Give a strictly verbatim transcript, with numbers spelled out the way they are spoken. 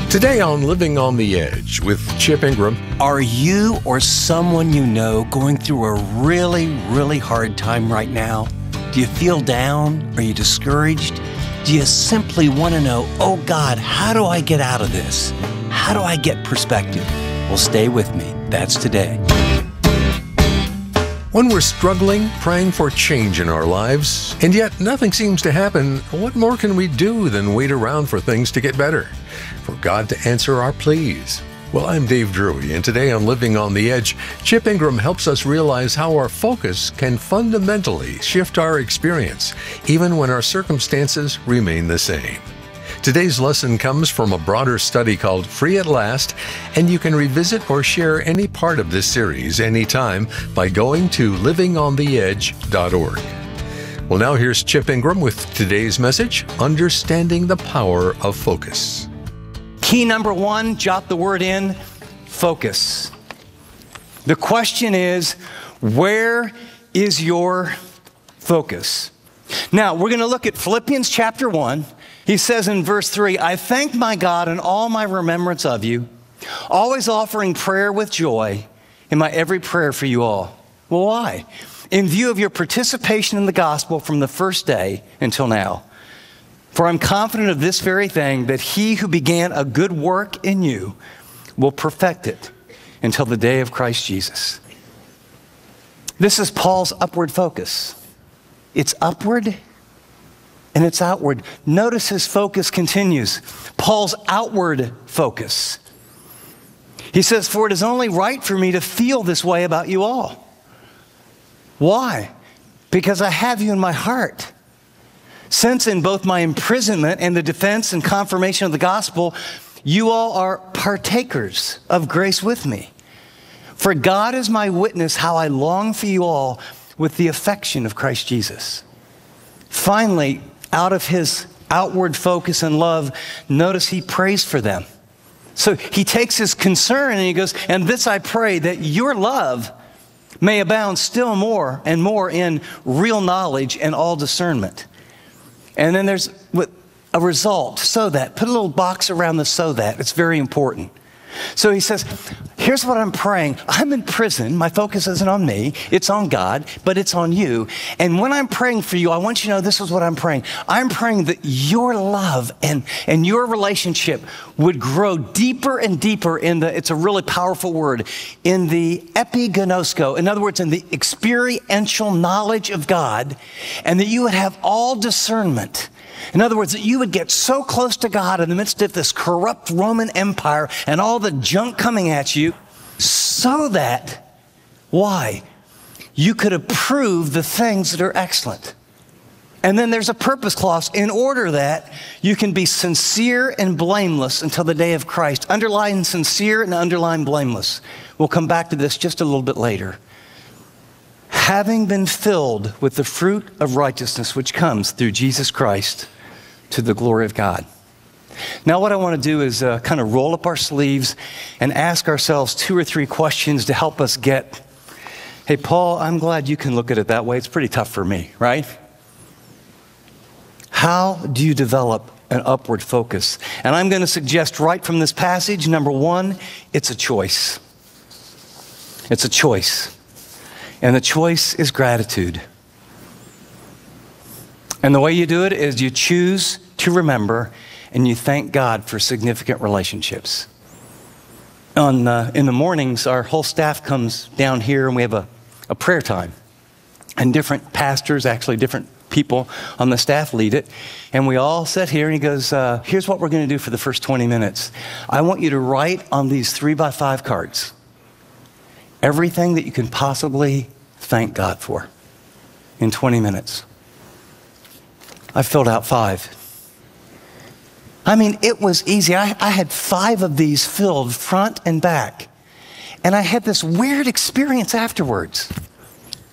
Today on Living on the Edge with Chip Ingram. Are you or someone you know going through a really, really hard time right now? Do you feel down? Are you discouraged? Do you simply want to know, oh God, how do I get out of this? How do I get perspective? Well, stay with me. That's today. When we're struggling, praying for change in our lives, and yet nothing seems to happen, what more can we do than wait around for things to get better? For God to answer our pleas? Well, I'm Dave Drury, and today on Living on the Edge, Chip Ingram helps us realize how our focus can fundamentally shift our experience, even when our circumstances remain the same. Today's lesson comes from a broader study called Free at Last, and you can revisit or share any part of this series anytime by going to living on the edge dot org. Well, now here's Chip Ingram with today's message, Understanding the Power of Focus. Key number one, jot the word in, focus. The question is, where is your focus? Now, we're going to look at Philippians chapter one. He says in verse three, I thank my God in all my remembrance of you, always offering prayer with joy in my every prayer for you all. Well, why? In view of your participation in the gospel from the first day until now. For I'm confident of this very thing, that he who began a good work in you will perfect it until the day of Christ Jesus. This is Paul's upward focus. It's upward and it's outward. Notice his focus continues. Paul's outward focus. He says, for it is only right for me to feel this way about you all. Why? Because I have you in my heart. Since in both my imprisonment and the defense and confirmation of the gospel, you all are partakers of grace with me. For God is my witness how I long for you all with the affection of Christ Jesus. Finally, out of his outward focus and love, notice he prays for them. So he takes his concern and he goes, and this I pray, that your love may abound still more and more in real knowledge and all discernment. And then there's a result, so that. Put a little box around the so that. It's very important. So he says, here's what I'm praying. I'm in prison. My focus isn't on me. It's on God, but it's on you. And when I'm praying for you, I want you to know this is what I'm praying. I'm praying that your love and, and your relationship would grow deeper and deeper in the, it's a really powerful word, in the epigenosko. In other words, in the experiential knowledge of God, and that you would have all discernment. In other words, that you would get so close to God in the midst of this corrupt Roman Empire and all the junk coming at you, so that, why? You could approve the things that are excellent. And then there's a purpose clause, in order that you can be sincere and blameless until the day of Christ. Underline sincere and underline blameless. We'll come back to this just a little bit later. Having been filled with the fruit of righteousness which comes through Jesus Christ to the glory of God. Now what I want to do is uh, kind of roll up our sleeves and ask ourselves two or three questions to help us get, hey, Paul, I'm glad you can look at it that way. It's pretty tough for me, right? How do you develop an upward focus? And I'm going to suggest right from this passage, number one, it's a choice. It's a choice. And the choice is gratitude. And the way you do it is you choose to remember and you thank God for significant relationships. On, uh, in the mornings, our whole staff comes down here and we have a, a prayer time. And different pastors, actually different people on the staff lead it. And we all sit here and he goes, uh, here's what we're going to do for the first twenty minutes. I want you to write on these three by five cards everything that you can possibly thank God for in twenty minutes. I filled out five. I mean, it was easy. I, I had five of these filled front and back. And I had this weird experience afterwards.